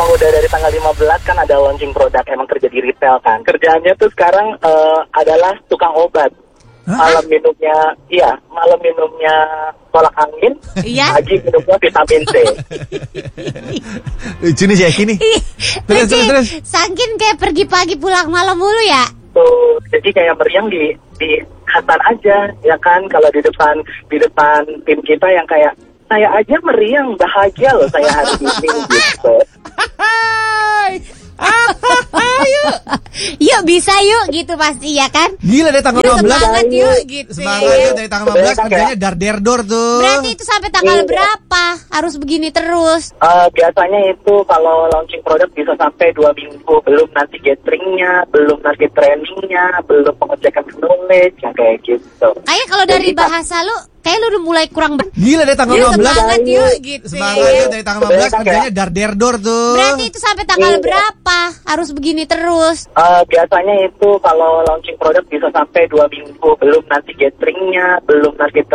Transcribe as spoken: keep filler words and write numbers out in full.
emang udah dari tanggal lima belas kan ada launching produk, emang kerja di retail kan. Kerjaannya tuh sekarang uh, adalah tukang obat. Hah? Malam minumnya, iya, malam minumnya tolak angin, iya? Pagi minumnya vitamin C. Lucu nih Jackie nih. Terus, terus, terus. Saking kayak pergi pagi pulang malam mulu ya. Tuh, jadi kayak meriang di di Hasan aja, ya kan? Kalau di depan di depan tim kita yang kayak saya aja meriang, bahagia loh saya hari ini gitu. Yuk, yuk bisa yuk gitu pasti ya kan? Gila dari tanggal yuk, lima belas. Semangat yuk gitu. Semangat yuk dari tanggal lima belas kerjanya dar der dor tuh. Berarti itu sampai tanggal berapa? Harus begini terus? Uh, biasanya itu kalau launching produk bisa sampai dua minggu. Belum nanti gatheringnya, belum nanti trainingnya, belum pengecekan knowledge yang kayak gitu. Kayak kalau dari Jadi, bahasa lu kayak lu udah mulai kurang ber- Gila dari tanggal lima belas. Semangat yuk gitu. Semangat yuk dari tanggal lima belas kerjanya dar der dor tuh. Berarti itu sampai tanggal iya. berapa? Harus begini terus? Uh, biasanya itu kalau launching produk bisa sampai dua minggu. Belum nanti gatheringnya, belum nanti